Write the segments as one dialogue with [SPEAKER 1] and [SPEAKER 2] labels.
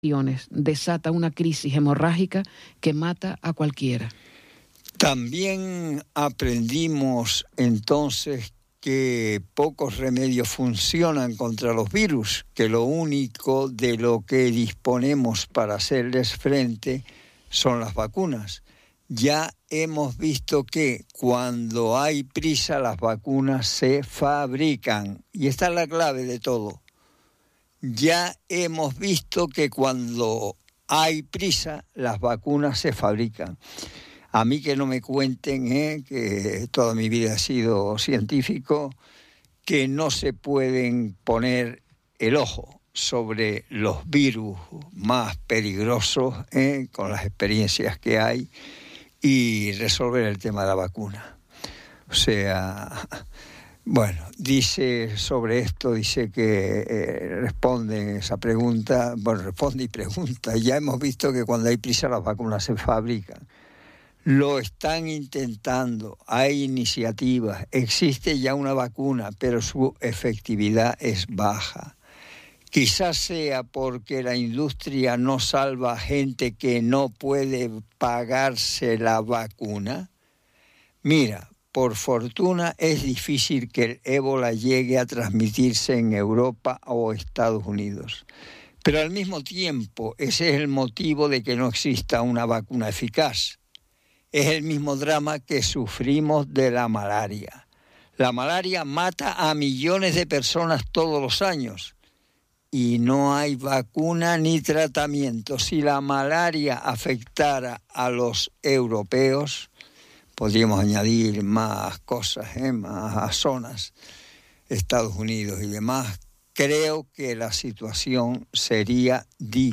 [SPEAKER 1] desata una crisis hemorrágica que mata a cualquiera.
[SPEAKER 2] También aprendimos entonces que pocos remedios funcionan contra los virus, que lo único de lo que disponemos para hacerles frente son las vacunas. Ya hemos visto que cuando hay prisa las vacunas se fabrican, y esta es la clave de todo. Ya hemos visto que cuando hay prisa las vacunas se fabrican. A mí que no me cuenten, que toda mi vida he sido científico, que no se pueden poner el ojo sobre los virus más peligrosos, con las experiencias que hay, y resolver el tema de la vacuna. O sea, bueno, dice sobre esto, dice que responde esa pregunta, bueno, responde y pregunta. Ya hemos visto que cuando hay prisa las vacunas se fabrican. Lo están intentando, hay iniciativas, existe ya una vacuna, pero su efectividad es baja. Quizás sea porque la industria no salva a gente que no puede pagarse la vacuna. Mira, por fortuna es difícil que el ébola llegue a transmitirse en Europa o Estados Unidos. Pero al mismo tiempo, ese es el motivo de que no exista una vacuna eficaz. Es el mismo drama que sufrimos de la malaria. La malaria mata a millones de personas todos los años y no hay vacuna ni tratamiento. Si la malaria afectara a los europeos, podríamos añadir más cosas, más zonas, Estados Unidos y demás, creo que la situación sería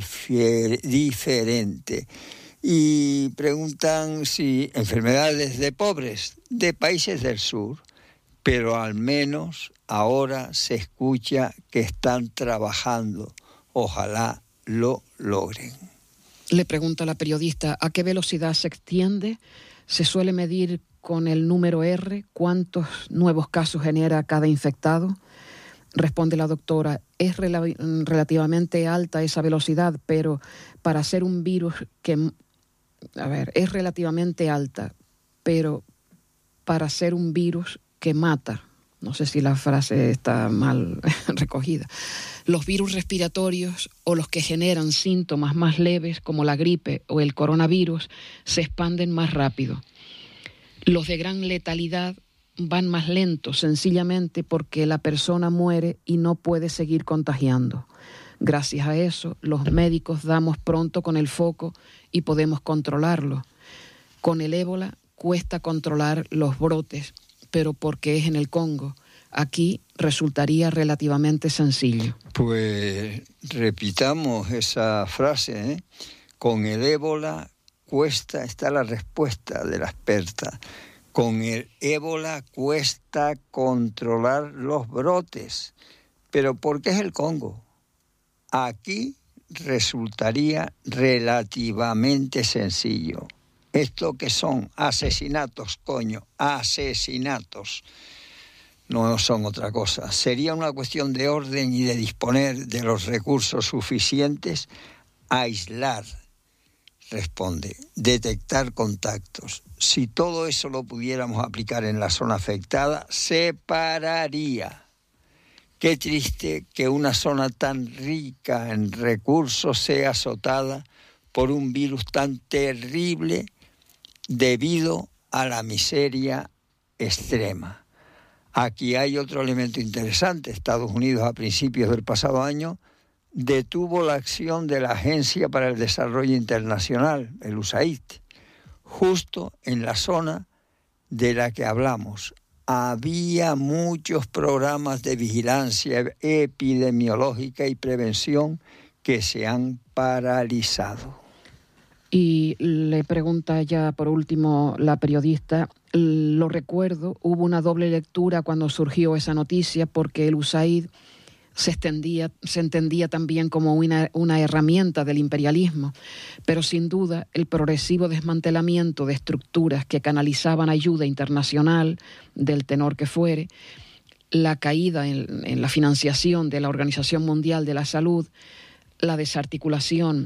[SPEAKER 2] diferente. Y preguntan si enfermedades de pobres, de países del sur, pero al menos ahora se escucha que están trabajando. Ojalá lo logren.
[SPEAKER 1] Le pregunta la periodista, ¿a qué velocidad se extiende? ¿Se suele medir con el número R? ¿Cuántos nuevos casos genera cada infectado? Responde la doctora, es relativamente alta esa velocidad, pero para ser un virus que... es relativamente alta, pero para ser un virus que mata, no sé si la frase está mal recogida, los virus respiratorios o los que generan síntomas más leves como la gripe o el coronavirus se expanden más rápido. Los de gran letalidad van más lentos, sencillamente porque la persona muere y no puede seguir contagiando. Gracias a eso, los médicos damos pronto con el foco y podemos controlarlo. Con el ébola cuesta controlar los brotes, pero porque es en el Congo. Aquí resultaría relativamente sencillo.
[SPEAKER 2] Pues repitamos esa frase, Con el ébola cuesta, está la respuesta de la experta. Con el ébola cuesta controlar los brotes, pero ¿por qué es el Congo? Aquí resultaría relativamente sencillo. Esto que son asesinatos, asesinatos. No son otra cosa. Sería una cuestión de orden y de disponer de los recursos suficientes, aislar, responde, detectar contactos. Si todo eso lo pudiéramos aplicar en la zona afectada, se pararía. Qué triste que una zona tan rica en recursos sea azotada por un virus tan terrible debido a la miseria extrema. Aquí hay otro elemento interesante. Estados Unidos, a principios del pasado año, detuvo la acción de la Agencia para el Desarrollo Internacional, el USAID, justo en la zona de la que hablamos. Había muchos programas de vigilancia epidemiológica y prevención que se han paralizado.
[SPEAKER 1] Y le pregunta ya por último la periodista, lo recuerdo, hubo una doble lectura cuando surgió esa noticia porque el USAID se entendía también como una herramienta del imperialismo, pero sin duda el progresivo desmantelamiento de estructuras que canalizaban ayuda internacional, del tenor que fuere, la caída en la financiación de la Organización Mundial de la Salud, la desarticulación